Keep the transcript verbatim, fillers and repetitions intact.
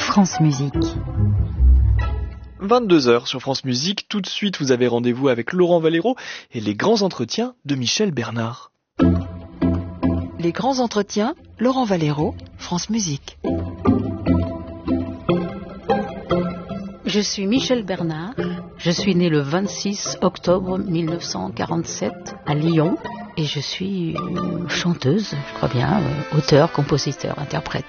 France Musique. vingt-deux heures sur France Musique. Tout de suite, vous avez rendez-vous avec Laurent Valero et les grands entretiens de Michel Bernard. Les grands entretiens, Laurent Valero, France Musique. Je suis Michel Bernard. Je suis née le vingt-six octobre mille neuf cent quarante-sept à Lyon et je suis chanteuse, je crois bien, auteur, compositeur, interprète.